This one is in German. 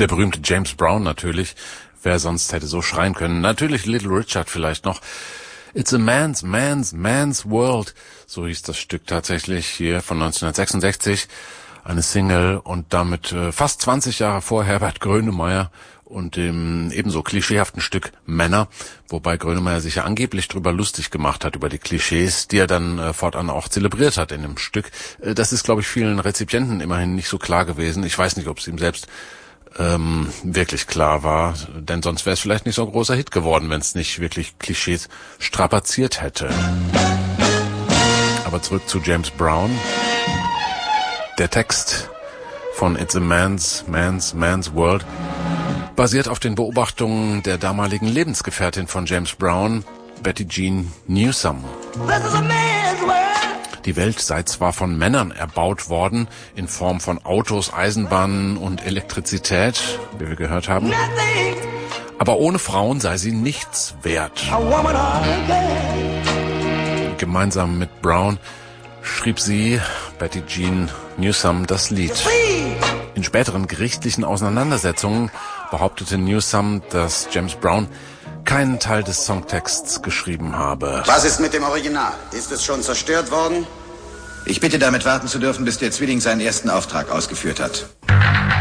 Der berühmte James Brown natürlich. Wer sonst hätte so schreien können? Natürlich Little Richard vielleicht noch. It's a man's world. So hieß das Stück tatsächlich hier von 1966. Eine Single und damit fast 20 Jahre vor Herbert Grönemeyer und dem ebenso klischeehaften Stück Männer, wobei Grönemeyer sich ja angeblich drüber lustig gemacht hat, über die Klischees, die er dann fortan auch zelebriert hat in dem Stück. Das ist, glaube ich, vielen Rezipienten immerhin nicht so klar gewesen. Ich weiß nicht, ob es ihm selbst wirklich klar war, denn sonst wäre es vielleicht nicht so ein großer Hit geworden, wenn es nicht wirklich Klischees strapaziert hätte. Aber zurück zu James Brown. Der Text von It's a Man's World basiert auf den Beobachtungen der damaligen Lebensgefährtin von James Brown, Betty Jean Newsom. Die Welt sei zwar von Männern erbaut worden, in Form von Autos, Eisenbahnen und Elektrizität, wie wir gehört haben, aber ohne Frauen sei sie nichts wert. Gemeinsam mit Brown schrieb sie, Betty Jean Newsom, das Lied. In späteren gerichtlichen Auseinandersetzungen behauptete Newsom, dass James Brown keinen Teil des Songtexts geschrieben habe. Was ist mit dem Original? Ist es schon zerstört worden? Ich bitte damit warten zu dürfen, bis der Zwilling seinen ersten Auftrag ausgeführt hat.